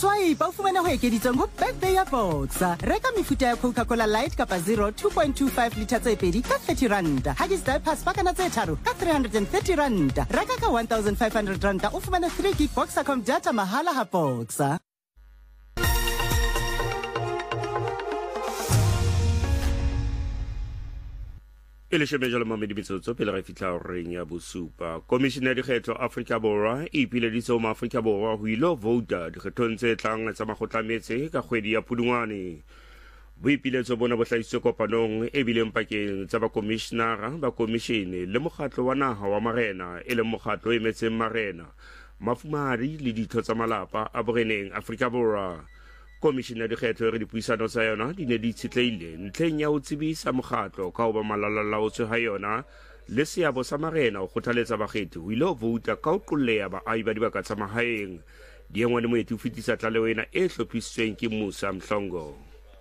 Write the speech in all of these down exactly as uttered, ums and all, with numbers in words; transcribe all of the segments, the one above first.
Swipe o fumana ho ekeditsweng ho birthday ya Boxer. Reka mefuta ya Coca-Cola Light kapa zero two point two five litre tse pedi ka thirty rand. Huggies Diapers pakana tse tharo ka three hundred thirty rand. Reka ka one thousand five hundred rand o fumana three gig Boxercom data mahala ha Boxer. E le shemejalo mamedi metsotso pele re fitla reng ya bosupa. Komishene ya dikgetho Afrika Borwa e ipileditse ho Afrika Borwa ho ilo vouta dikgethong tse tlang tsa makgotla a metse ka kgwedi ya Pudungwane. Boipiletso bona bo hlahisitswe kopanong e bileng pakeng tsa bakomishenara ba komishene le mokgatlo wa naha wa marena e leng mokgatlo o emetseng marena, mafumahadi le ditho tsa malapa a boreneng Afrika Borwa. Komishene ya dikgetho re dipuisano tsa yona di ne di itshetleile ntlheng ya ho tsebisa mokgatlo ka ho ba malalalaotswe ha yona le seabo sa marena ho kgothaletsa bakgethi ho ilo vouta ka ho qolleha baahi ba dibaka tsa mahaeng. Diengwane moeti ho fetisa tlaleho ena e hlophisitsweng ke Musa Mhlongo.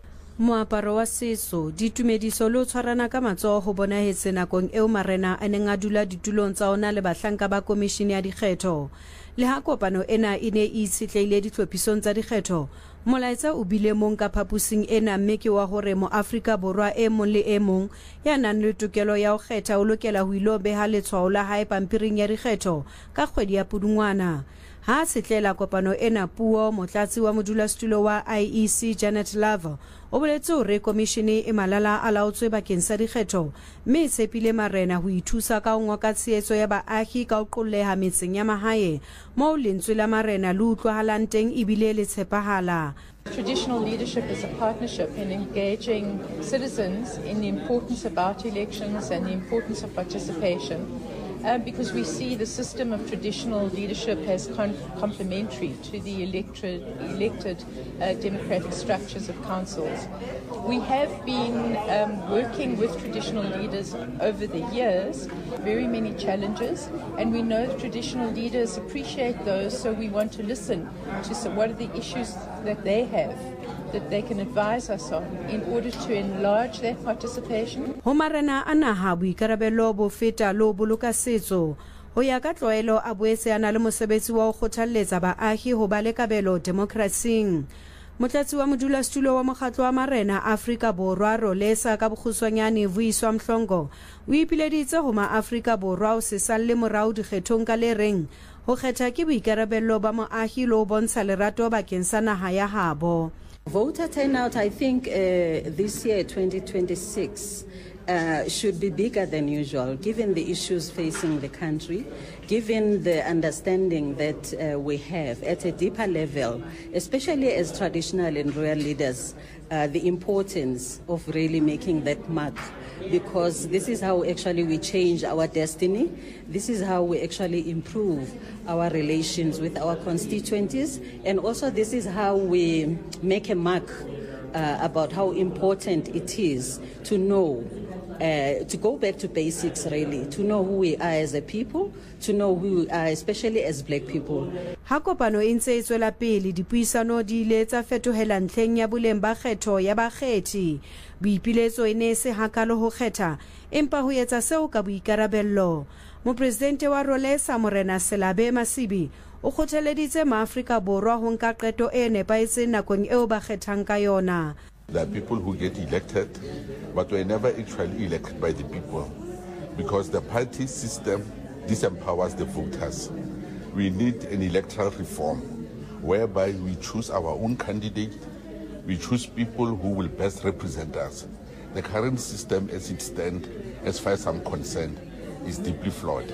Moaparo wa setso, ditumediso le ho tshwarana ka matsoho ho bonahetse nakong eo marena a neng a dula ditulong tsa ona le bahlanka ba komishene ya dikgetho. Le ha kopano ena e ne e itshetleile ditlhophisong tsa dikgetho, molaetsa o bile mong ka phapusing ena mme ke wa hore mo Afrika Borwa e mong le e mong ya nang le tokelo ya ho kgetha o lokela ho ilo beha letshwao la hae pampiring ya dikgetho ka kgwedi ya Pudungwana. Ha setlela kopano ena puo, motlatsi wa modulasetulo wa I E C Janet Love o boletse hore komishene e malala a laotswe bakeng sa dikgetho mme e tshepile marena ho ithusa ka ho ngoka tshehetso ya baahi ka ho qolleha metseng ya mahae moo lentswe la marena le utlwahalang teng ebile le tshepahala. Traditional leadership is a partnership in engaging citizens in the importance about elections and the importance of participation. Uh, because we see the system of traditional leadership as con complementary to the elected, elected uh, democratic structures of councils. We have been um, working with traditional leaders over the years, very many challenges, and we know traditional leaders appreciate those, so we want to listen to so what are the issues that they have, that they can advise us on in order to enlarge their participation. Ho marena a naha boikarabelo bo feta lo boloka setso. Ho ya ka tlwaelo a boetse a na le mosebetsi wa ho kgothalletsa baahi ho ba le kabelo demokrasing. Motlatsi wa modulasetulo wa mokgatlo wa marena Afrika Borwa Rolesa ka bokgutshwanyane Vuyiswa Mhlongo o ipileditse ho ma Afrika Borwa o se salle morao dikgethong ka le reng ho kgetha ke boikarabelo ba moahi le ho bontsha lerato bakeng sa naha ya habo. Voter turnout, I think uh, this year, twenty twenty-six, uh, should be bigger than usual, given the issues facing the country, given the understanding that uh, we have at a deeper level, especially as traditional and royal leaders, uh, the importance of really making that mark. Because this is how actually we change our destiny. This is how we actually improve our relations with our constituencies. And also this is how we make a mark uh, about how important it is to know, uh, to go back to basics really, to know who we are as a people, to know who we are, especially as black people. Ha kopano e ntse e tswela pele dipuisano di ile tsa fetohela ntlheng ya boleng ba kgetho ya bakgethi. Boipiletso e ne se hakalo ho kgetha empa ho etsa seo ka boikarabello. Mopresidente wa Rolesa Morena Selabe Masibi o kgothaleditse maAfrika Borwa ho nka qeto e nepahetseng nakong eo ba kgethang ka yona. There are people who get elected but were never actually elected by the people because the party system disempowers the voters. We need an electoral reform whereby we choose our own candidate. We choose people who will best represent us. The current system as it stands, as far as I'm concerned, is deeply flawed.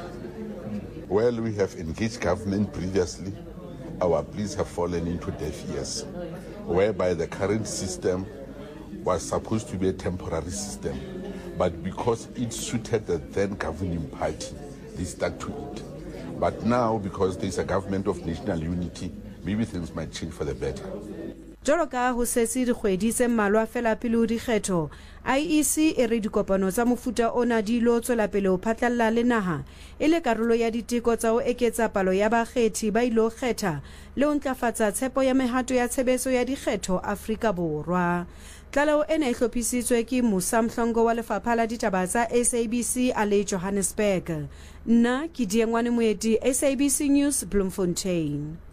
While we have engaged government previously, our pleas have fallen into deaf ears, whereby the current system was supposed to be a temporary system, but because it suited the then governing party, they stuck to it. But now, because there's a government of national unity, maybe things might change for the better. Joroka ho setse dikgwedi tse mmalwa fela pele ho dikgetho, I E C e re dikopano tsa mofuta ona di lo tswela pele ho phatlalla le naha e le karolo ya diteko tsa ho eketsa palo ya bakgethi ba ilo kgetha le ho ntlafatsa tshepo ya mehato ya tshebetso ya dikgetho Afrika Borwa. Tlaleho ena e hlophisitswe ke Musa Mhlongo wa Lefapha la Ditaba tsa S A B C a le Johannesburg. Nna ke Diengwane Moeti, S A B C News, Bloemfontein.